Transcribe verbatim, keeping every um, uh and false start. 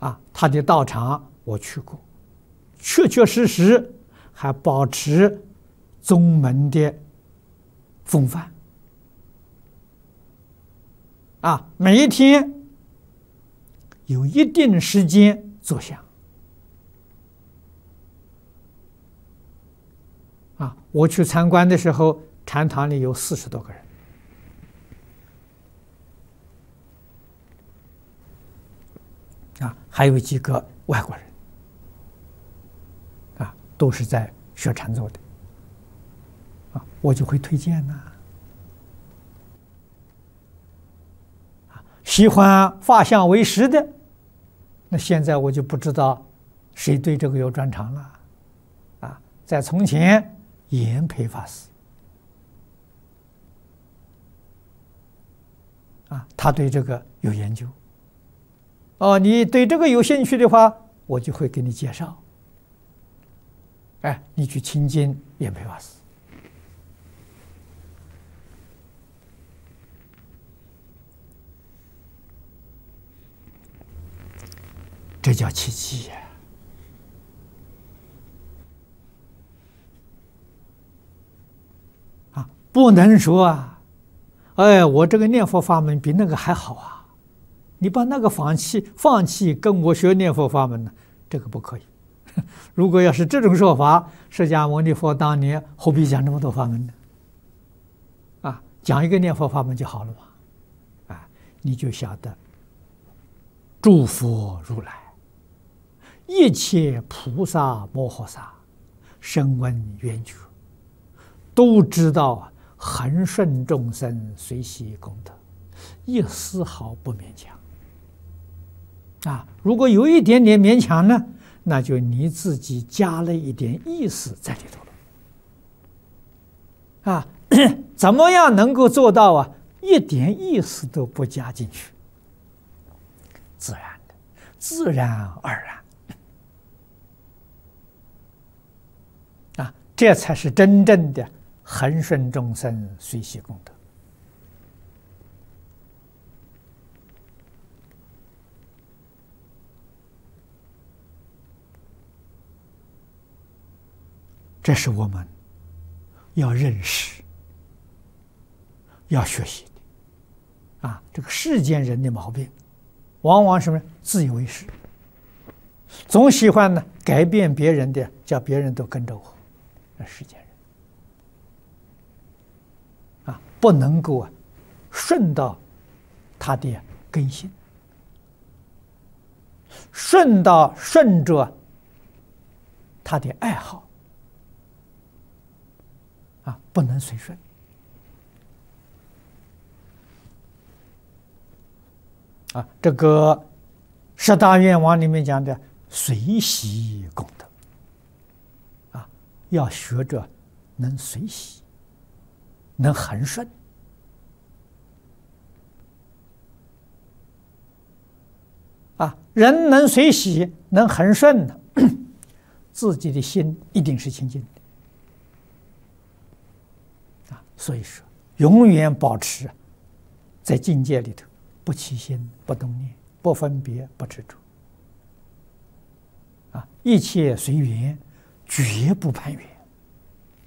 啊，他的道场我去过，确确实实还保持宗门的风范啊，每一天有一定时间坐香啊。我去参观的时候，禅堂里有四十多个人。啊，还有几个外国人，啊，都是在学禅坐的，啊，我就会推荐呐、啊，喜欢法相为师的，那现在我就不知道谁对这个有专长了，啊，在从前严培法师，啊，他对这个有研究。哦，你对这个有兴趣的话，我就会给你介绍。哎，你去亲近严培法师，这叫奇迹呀！啊，不能说啊，哎，我这个念佛法门比那个还好啊。你把那个放弃，放弃跟我学念佛法门呢？这个不可以。如果要是这种说法，释迦牟尼佛当年何必讲这么多法门呢？啊，讲一个念佛法门就好了嘛。啊，你就晓得，诸佛如来、一切菩萨摩诃萨、声闻缘觉，都知道啊，恒顺众生，随喜功德，一丝毫不勉强。啊，如果有一点点勉强呢，那就你自己加了一点意思在里头了。啊，怎么样能够做到啊？一点意思都不加进去，自然的，自然而然。啊，这才是真正的恒顺众生，随喜功德。这是我们要认识、要学习的啊！这个世间人的毛病，往往什么？自以为是，总喜欢呢改变别人的，叫别人都跟着我。那世间人啊，不能够啊顺到他的根性，顺到顺着他的爱好。啊，不能随顺啊！这个十大愿望里面讲的随喜功德啊，要学着能随喜，能恒顺啊。人能随喜，能恒顺的，自己的心一定是清净的。所以说，永远保持在境界里头，不起心、不动念、不分别、不执着，啊，一切随缘，绝不攀缘。